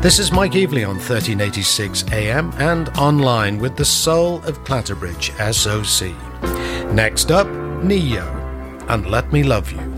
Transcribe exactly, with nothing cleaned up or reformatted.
This is Mike Evely on thirteen eighty-six A M and online with the soul of Clatterbridge S O C. Next up, Neo and Let Me Love You.